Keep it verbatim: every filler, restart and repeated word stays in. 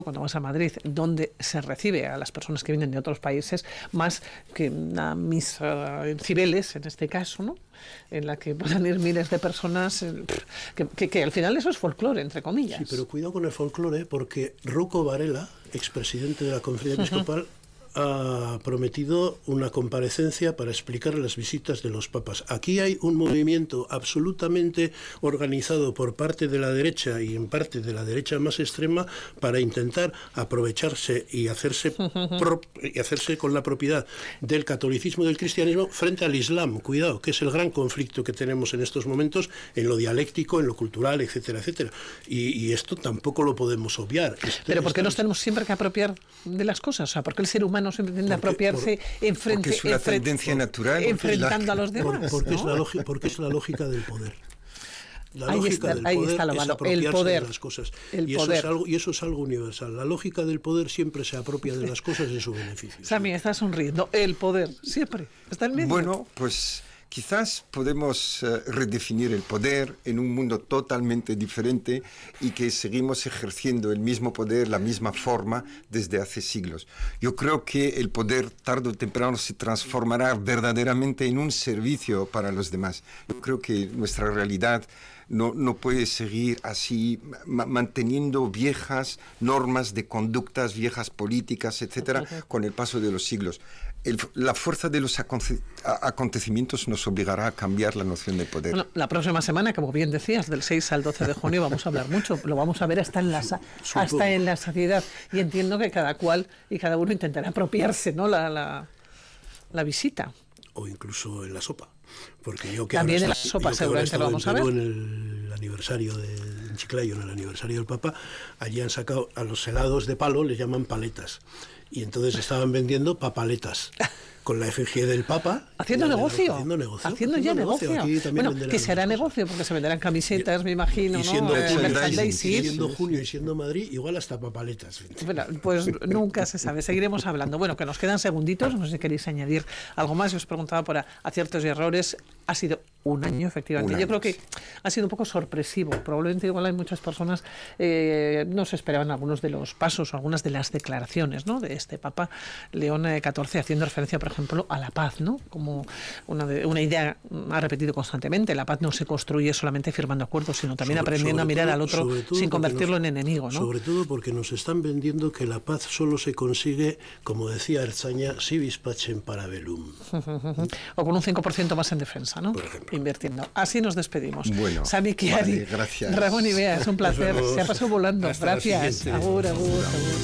cuando vas a Madrid, donde se recibe a las personas que vienen de otros países, más que una misa en Cibeles, en este caso, ¿no?, en la que puedan ir miles de personas, que, que, que al final eso es folclore, entre comillas. Sí, pero cuidado con el folclore, porque Rocco Varela, expresidente de la Conferencia Episcopal, uh-huh. ha prometido una comparecencia para explicar las visitas de los papas. Aquí hay un movimiento absolutamente organizado por parte de la derecha y en parte de la derecha más extrema para intentar aprovecharse y hacerse, pro, y hacerse con la propiedad del catolicismo y del cristianismo frente al Islam. Cuidado, que es el gran conflicto que tenemos en estos momentos en lo dialéctico, en lo cultural, etcétera, etcétera. Y, y esto tampoco lo podemos obviar. Este, Pero ¿por qué este, nos tenemos siempre que apropiar de las cosas? O sea, ¿por qué el ser humano no siempre tiende a apropiarse por, enfrente, porque es una enfrente, tendencia natural, enfrentando la, a los demás? Por, porque, ¿no? es la lógica, porque es la lógica del poder. La ahí lógica está, del ahí poder está lo es malo, apropiarse el poder, de las cosas. El y, eso poder. Es algo, y eso es algo universal. La lógica del poder siempre se apropia de las cosas en su beneficio. Sammy, ¿sí? Está sonriendo. El poder, siempre. Está en medio. Bueno, pues quizás podemos uh, redefinir el poder en un mundo totalmente diferente y que seguimos ejerciendo el mismo poder, la misma forma desde hace siglos. Yo creo que el poder tarde o temprano se transformará verdaderamente en un servicio para los demás. Yo creo que nuestra realidad no, no puede seguir así ma- manteniendo viejas normas de conductas, viejas políticas, etcétera, uh-huh. con el paso de los siglos. El, la fuerza de los aconte- acontecimientos nos obligará a cambiar la noción de poder. Bueno, la próxima semana, como bien decías, del seis al doce de junio vamos a hablar mucho, lo vamos a ver hasta en la, sa- hasta en la saciedad. Y entiendo que cada cual y cada uno intentará apropiarse, ¿no?, la, la, la visita. O incluso en la sopa. Porque yo que También en la está, sopa seguramente lo vamos a ver. En el aniversario de en Chiclayo, en el aniversario del Papa, allí han sacado a los helados de palo, les llaman paletas. Y entonces estaban vendiendo papaletas con la efigie del Papa. Haciendo negocio. Haciendo negocio. Haciendo ya negocio. negocio. Bueno, que será negocio porque se venderán camisetas, y, me imagino, y siendo, ¿no? Eh, y siendo junio y siendo Madrid, igual hasta papaletas. Bueno, pues nunca se sabe. Seguiremos hablando. Bueno, que nos quedan segunditos. No sé si queréis añadir algo más. Yo os preguntaba por aciertos y errores. Ha sido un año, efectivamente. Un año, Yo creo que sí. ha sido un poco sorpresivo. Probablemente igual hay muchas personas eh, no se esperaban algunos de los pasos o algunas de las declaraciones, ¿no?, de este Papa León catorce, haciendo referencia, por ejemplo, a la paz, ¿no?, como una, de, una idea ha repetido constantemente. La paz no se construye solamente firmando acuerdos, sino también sobre, aprendiendo sobre a mirar todo, al otro sin convertirlo nos, en enemigo, ¿no? Sobre todo porque nos están vendiendo que la paz solo se consigue, como decía Ertzaina, si vis pacem para bellum. O con un cinco por ciento más en defensa, ¿no?, invirtiendo. Así nos despedimos. Bueno, Sammy Chiari, vale, gracias. Ramón Ibea, es un placer. Se ha pasado volando. Hasta gracias. Agur, agur, agur.